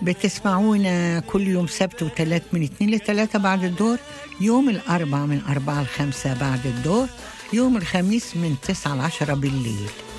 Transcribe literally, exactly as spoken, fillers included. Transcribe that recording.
بتسمعونا كل يوم سبت وثلاث من اثنين لثلاثة بعد الدور، يوم الأربعاء من أربعة لخمسة بعد الدور، يوم الخميس من تسعة لعشرة بالليل.